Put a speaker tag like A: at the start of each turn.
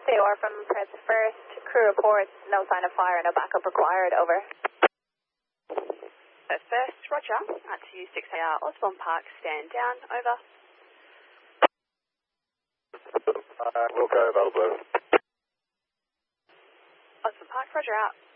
A: COR from Press First. Crew reports no sign of fire, no backup required. Over.
B: Press First, roger. At 26AR Osborne Park, stand down. Over.
C: We'll go available.
B: Osborne Park, roger out.